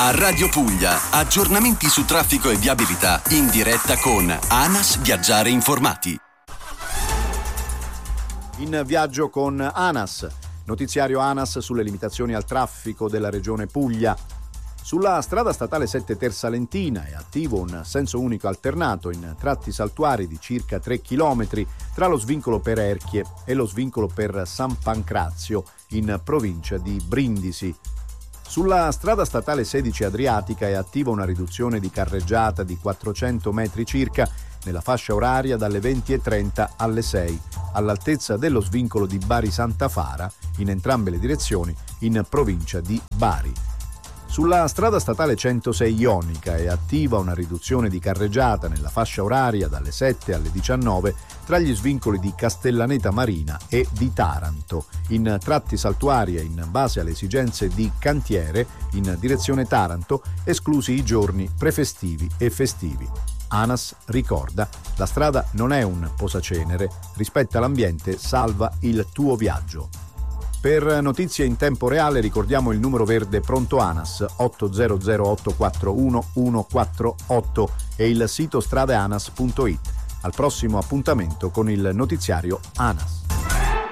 A Radio Puglia, aggiornamenti su traffico e viabilità in diretta con ANAS Viaggiare Informati. In viaggio con ANAS, notiziario ANAS sulle limitazioni al traffico della regione Puglia. Sulla strada statale 7 Tersalentina è attivo un senso unico alternato in tratti saltuari di circa 3 km tra lo svincolo per Erchie e lo svincolo per San Pancrazio in provincia di Brindisi. Sulla strada statale 16 Adriatica è attiva una riduzione di carreggiata di 400 metri circa nella fascia oraria dalle 20:30 alle 6, all'altezza dello svincolo di Bari Santa Fara, in entrambe le direzioni, in provincia di Bari. Sulla strada statale 106 Ionica è attiva una riduzione di carreggiata nella fascia oraria dalle 7 alle 19 tra gli svincoli di Castellaneta Marina e di Taranto, in tratti saltuari e in base alle esigenze di cantiere in direzione Taranto, esclusi i giorni prefestivi e festivi. ANAS ricorda: la strada non è un posacenere, rispetta l'ambiente, salva il tuo viaggio. Per notizie in tempo reale ricordiamo il numero verde pronto ANAS 800 841 148 e il sito stradeanas.it. Al prossimo appuntamento con il notiziario ANAS.